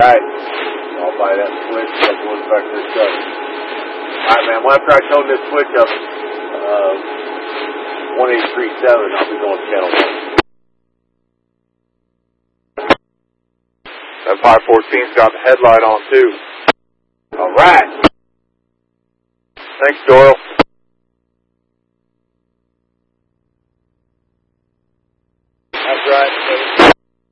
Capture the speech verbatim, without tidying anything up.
Alright. I'll buy that switch. I'm going back to this stuff. Alright, man. Well, after I tone this switch up, uh, one eight three seven, I'll be going to channel one. That five fourteen's got the headlight on, too. Alright. Thanks, Doyle.